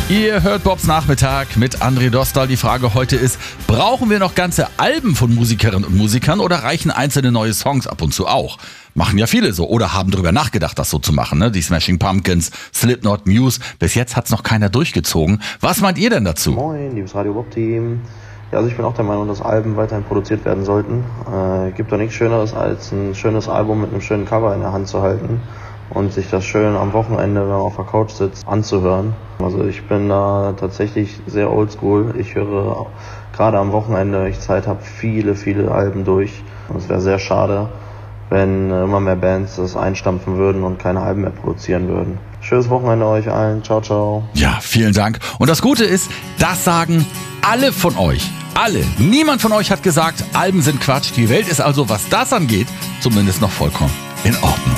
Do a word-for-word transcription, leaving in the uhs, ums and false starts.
Ihr hört Bobs Nachmittag mit André Dostal. Die Frage heute ist, brauchen wir noch ganze Alben von Musikerinnen und Musikern oder reichen einzelne neue Songs ab und zu auch? Machen ja viele so oder haben darüber nachgedacht, das so zu machen, ne? Die Smashing Pumpkins, Slipknot, Muse. Bis jetzt hat's noch keiner durchgezogen. Was meint ihr denn dazu? Moin, liebes Radio Bob Team. Ja, also ich bin auch der Meinung, dass Alben weiterhin produziert werden sollten. Äh, gibt doch nichts Schöneres, als ein schönes Album mit einem schönen Cover in der Hand zu halten und sich das schön am Wochenende, wenn man auf der Couch sitzt, anzuhören. Also ich bin da tatsächlich sehr oldschool. Ich höre gerade am Wochenende, wenn ich Zeit habe, viele, viele Alben durch. Und es wäre sehr schade, wenn immer mehr Bands das einstampfen würden und keine Alben mehr produzieren würden. Schönes Wochenende euch allen. Ciao, ciao. Ja, vielen Dank. Und das Gute ist, das sagen alle von euch. Alle. Niemand von euch hat gesagt, Alben sind Quatsch. Die Welt ist also, was das angeht, zumindest noch vollkommen in Ordnung.